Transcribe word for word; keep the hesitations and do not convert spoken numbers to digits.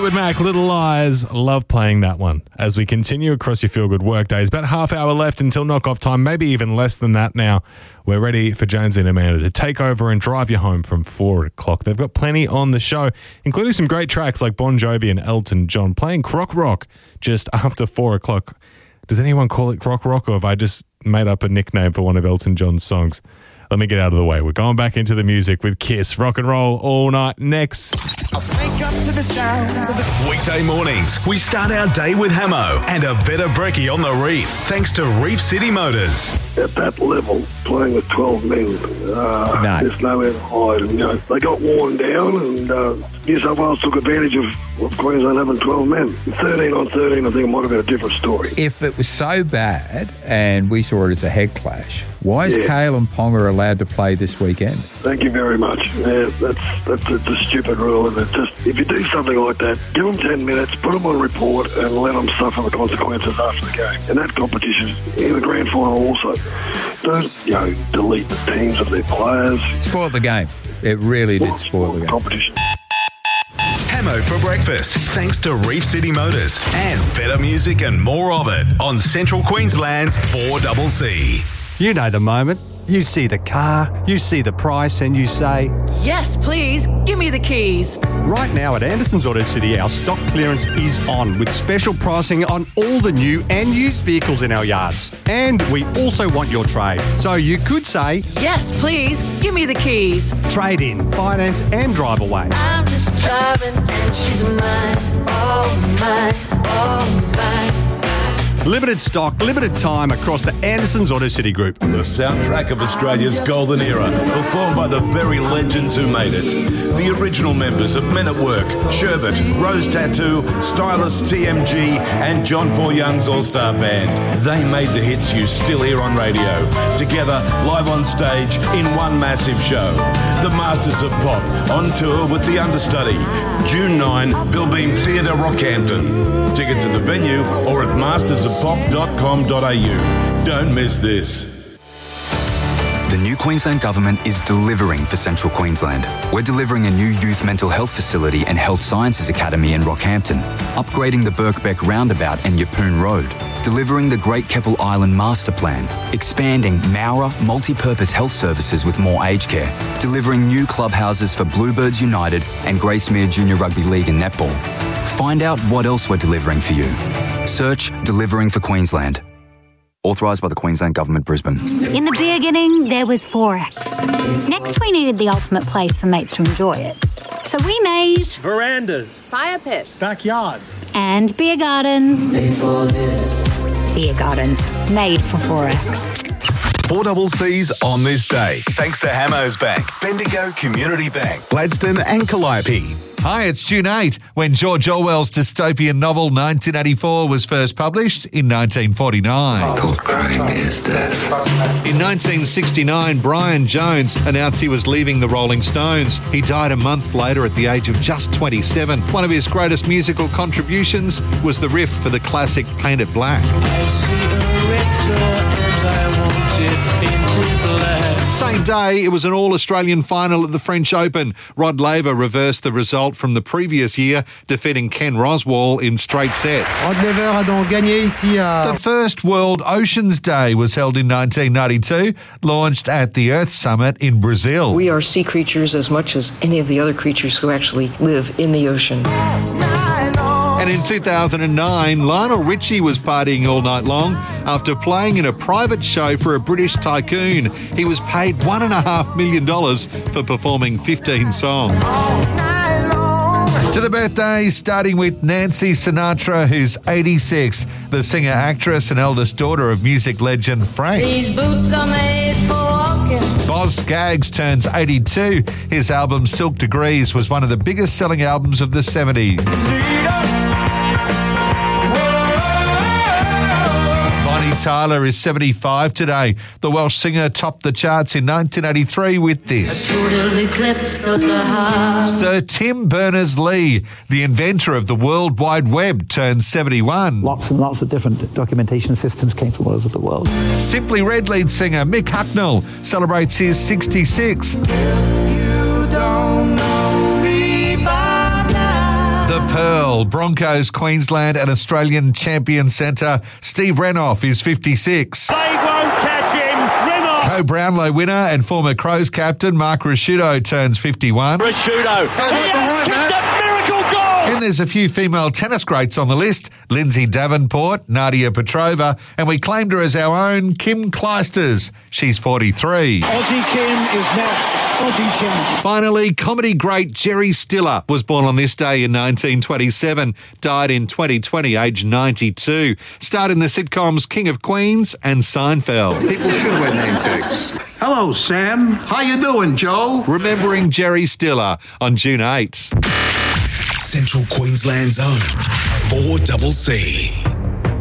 Fleetwood Mac, Little Lies. Love playing that one. As we continue across your feel-good work days, about half hour left until knock-off time, maybe even less than that now. We're ready for Jonesy and Amanda to take over and drive you home from four o'clock. They've got plenty on the show, including some great tracks like Bon Jovi and Elton John playing Croc Rock just after four o'clock. Does anyone call it Croc Rock, or have I just made up a nickname for one of Elton John's songs? Let me get out of the way. We're going back into the music with Kiss. Rock and roll all night next. I'll wake up to the sounds of the... Weekday mornings, we start our day with Hamo and a Veta Brekkie on the Reef, thanks to Reef City Motors. At that level, playing with twelve men, uh, no. there's nowhere to hide. And, you know, they got worn down, and uh, New South Wales took advantage of, of Queensland having twelve men. thirteen on thirteen, I think it might have been a different story. If it was so bad and we saw it as a head clash, why is Yeah. Cale and Ponga allowed to play this weekend? Thank you very much. Yeah, that's that's a, a stupid rule, and it just if you do something like that, give them ten minutes, put them on report, and let them suffer the consequences after the game. And that competition in the grand final also. Don't you know delete the teams of their players. Spoiled the game. It really did spoil the game. Competition. Hamo for breakfast, thanks to Reef City Motors and better music and more of it on Central Queensland's four C C. You know the moment. You see the car, you see the price, and you say, Yes, please. Give me the keys. right now at Anderson's Auto City, our stock clearance is on with special pricing on all the new and used vehicles in our yards. And we also want your trade. So you could say, Yes, please. Give me the keys. trade in, finance, and drive away. I'm just driving and she's mine, oh mine, oh mine. Limited stock, limited time across the Anderson's Auto City Group. The soundtrack of Australia's golden era, performed by the very legends who made it. The original members of Men at Work, Sherbet, Rose Tattoo, Stylist T M G, and John Paul Young's All-Star Band. They made the hits you still hear on radio. Together, live on stage, in one massive show. The Masters of Pop, on tour with the understudy. June ninth, Billbeam Theatre, Rockhampton. Tickets at the venue or at masters of pop dot com dot a u. Don't miss this. The new Queensland Government is delivering for Central Queensland. We're delivering a new youth mental health facility and health sciences academy in Rockhampton, upgrading the Birkbeck roundabout and Yeppoon Road, delivering the Great Keppel Island Master Plan, expanding Mowra multi-purpose health services with more aged care, delivering new clubhouses for Bluebirds United and Gracemere Junior Rugby League and Netball. Find out what else we're delivering for you. Search Delivering for Queensland. Authorised by the Queensland Government, Brisbane. In the beginning, there was Forex. Next, we needed the ultimate place for mates to enjoy it. So we made... verandas, fire pits, backyards, and beer gardens. Made for this. Beer gardens, made for Forex. four C C's on this day, thanks to Hamo's Bank, Bendigo Community Bank, Gladstone and Calliope. Hi, it's June eighth, when George Orwell's dystopian novel nineteen eighty-four was first published in nineteen forty-nine. Thought crime is death. In nineteen sixty-nine, Brian Jones announced he was leaving the Rolling Stones. He died a month later at the age of just twenty-seven. One of his greatest musical contributions was the riff for the classic Paint It Black. I see a red door and I want it painted black. Same day, it was an all-Australian final at the French Open. Rod Laver reversed the result from the previous year, defeating Ken Roswell in straight sets. Rod Laver a donc gagné ici à... The first World Oceans Day was held in nineteen ninety-two, launched at the Earth Summit in Brazil. We are sea creatures as much as any of the other creatures who actually live in the ocean. And in two thousand nine, Lionel Richie was partying all night long after playing in a private show for a British tycoon. He was paid one and a half million dollars for performing fifteen songs. To the birthdays, starting with Nancy Sinatra, who's eighty-six, the singer, actress and eldest daughter of music legend Frank. These boots are made for walking. Boz Scaggs turns eighty-two. His album Silk Degrees was one of the biggest selling albums of the seventies. Tyler is seventy-five today. The Welsh singer topped the charts in nineteen eighty-three with this. Sir Tim Berners-Lee, the inventor of the World Wide Web, turned seventy-one. Lots and lots of different documentation systems came from all over the world. Simply Red lead singer Mick Hucknall celebrates his sixty-sixth. You don't know me by now. The Pearl Well, Broncos, Queensland and Australian champion centre Steve Renouf is fifty-six. They won't catch him. Renouf. Co-Brownlow winner and former Crows captain Mark Rasciuto turns fifty-one. Rasciuto. He has kicked a miracle goal. And there's a few female tennis greats on the list. Lindsay Davenport, Nadia Petrova, and we claimed her as our own Kim Clijsters. She's forty-three. Aussie Kim is now Aussie champion. Finally, comedy great Jerry Stiller was born on this day in nineteen twenty-seven, died in twenty twenty, aged ninety-two. Starred in the sitcoms King of Queens and Seinfeld. People should wear name tags. Hello, Sam. How you doing, Joe? Remembering Jerry Stiller on June eighth. Central Queensland's own four C C.